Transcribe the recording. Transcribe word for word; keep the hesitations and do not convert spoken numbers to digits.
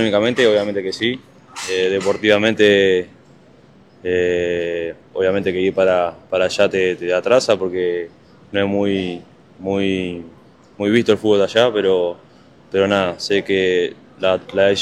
económicamente, obviamente que sí. Eh, deportivamente, eh, obviamente que ir para, para allá te, te atrasa porque no es muy, muy, muy visto el fútbol de allá, pero, pero nada, sé que la, la